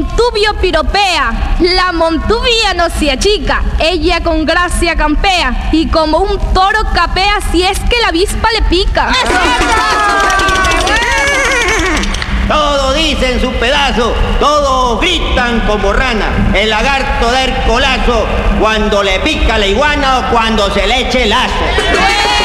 Montubio piropea, la Montubia no se achica, ella con gracia campea, y como un toro capea si es que la avispa le pica. Todos dicen su pedazo, todos gritan como rana. El lagarto da el colazo cuando le pica la iguana o cuando se le eche el lazo.